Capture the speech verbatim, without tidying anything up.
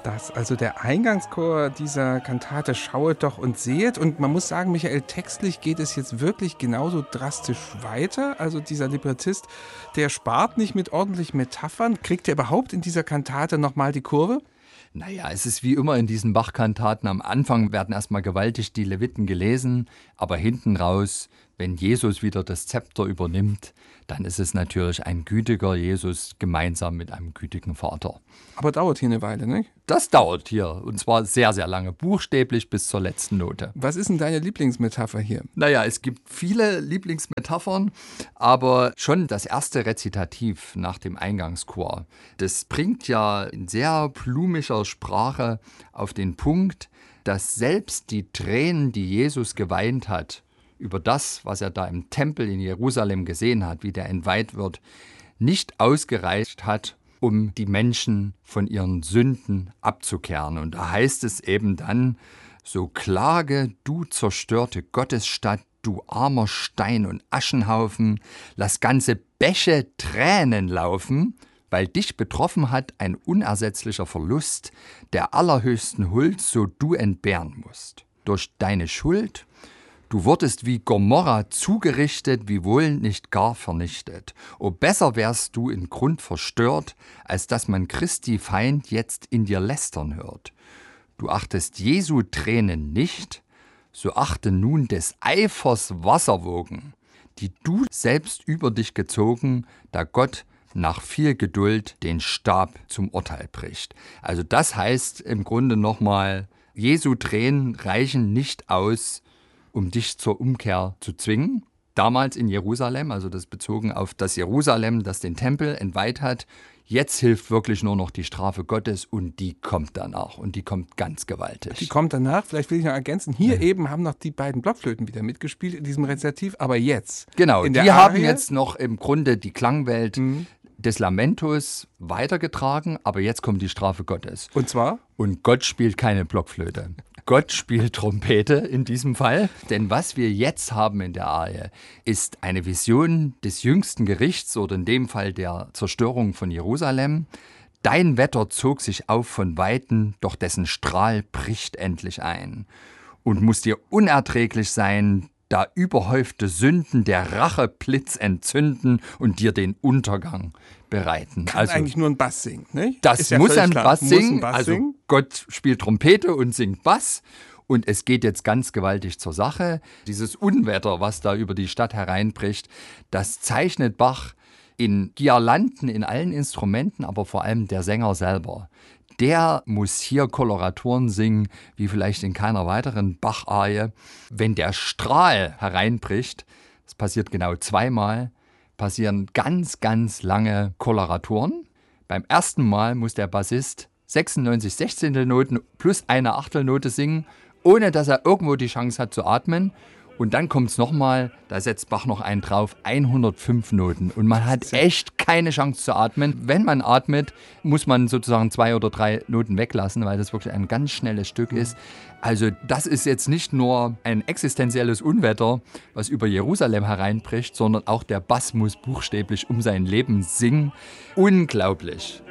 das, also der Eingangschor dieser Kantate Schauet doch und sehet. Und man muss sagen, Michael, textlich geht es jetzt wirklich genauso drastisch weiter. Also dieser Librettist, der spart nicht mit ordentlichen Metaphern. Kriegt er überhaupt in dieser Kantate nochmal die Kurve? Naja, es ist wie immer in diesen Bach-Kantaten. Am Anfang werden erstmal gewaltig die Leviten gelesen, aber hinten raus, wenn Jesus wieder das Zepter übernimmt, dann ist es natürlich ein gütiger Jesus gemeinsam mit einem gütigen Vater. Aber dauert hier eine Weile, nicht? Das dauert hier, und zwar sehr, sehr lange, buchstäblich bis zur letzten Note. Was ist denn deine Lieblingsmetapher hier? Naja, es gibt viele Lieblingsmetaphern, aber schon das erste Rezitativ nach dem Eingangschor, das bringt ja in sehr blumischer Sprache auf den Punkt, dass selbst die Tränen, die Jesus geweint hat, über das, was er da im Tempel in Jerusalem gesehen hat, wie der entweiht wird, nicht ausgereicht hat, um die Menschen von ihren Sünden abzukehren. Und da heißt es eben dann, so klage, du zerstörte Gottesstadt, du armer Stein und Aschenhaufen, lass ganze Bäche Tränen laufen, weil dich betroffen hat ein unersetzlicher Verlust der allerhöchsten Huld, so du entbehren musst. Durch deine Schuld, du wurdest wie Gomorra zugerichtet, wiewohl nicht gar vernichtet. O besser wärst du in Grund verstört, als dass man Christi Feind jetzt in dir lästern hört. Du achtest Jesu Tränen nicht, so achte nun des Eifers Wasserwogen, die du selbst über dich gezogen, da Gott nach viel Geduld den Stab zum Urteil bricht. Also das heißt im Grunde nochmal, Jesu Tränen reichen nicht aus, um dich zur Umkehr zu zwingen. Damals in Jerusalem, also das bezogen auf das Jerusalem, das den Tempel entweiht hat. Jetzt hilft wirklich nur noch die Strafe Gottes und die kommt danach und die kommt ganz gewaltig. Die kommt danach, vielleicht will ich noch ergänzen, hier ja. eben haben noch die beiden Blockflöten wieder mitgespielt in diesem Rezitativ, aber jetzt. Genau, in die der haben Arie, jetzt noch im Grunde die Klangwelt mhm. des Lamentus weitergetragen, aber jetzt kommt die Strafe Gottes. Und zwar? Und Gott spielt keine Blockflöte. Gott spielt Trompete in diesem Fall. Denn was wir jetzt haben in der Arie, ist eine Vision des jüngsten Gerichts oder in dem Fall der Zerstörung von Jerusalem. Dein Wetter zog sich auf von Weiten, doch dessen Strahl bricht endlich ein. Und muss dir unerträglich sein, da überhäufte Sünden der Racheblitz entzünden und dir den Untergang bereiten. Kann also eigentlich nur ein Bass singen, nicht? Das ja muss ein Bass muss singen. Ein Bass also singen. Gott spielt Trompete und singt Bass. Und es geht jetzt ganz gewaltig zur Sache. Dieses Unwetter, was da über die Stadt hereinbricht, das zeichnet Bach in Girlanden in allen Instrumenten, aber vor allem der Sänger selber. Der muss hier Koloraturen singen, wie vielleicht in keiner weiteren Bach-Arie. Wenn der Strahl hereinbricht, das passiert genau zweimal, passieren ganz, ganz lange Koloraturen. Beim ersten Mal muss der Bassist sechsundneunzig Sechzehntelnoten plus eine Achtelnote singen, ohne dass er irgendwo die Chance hat zu atmen. Und dann kommt es nochmal, da setzt Bach noch einen drauf, hundertfünf Noten. Und man hat echt keine Chance zu atmen. Wenn man atmet, muss man sozusagen zwei oder drei Noten weglassen, weil das wirklich ein ganz schnelles Stück ist. Also das ist jetzt nicht nur ein existenzielles Unwetter, was über Jerusalem hereinbricht, sondern auch der Bass muss buchstäblich um sein Leben singen. Unglaublich.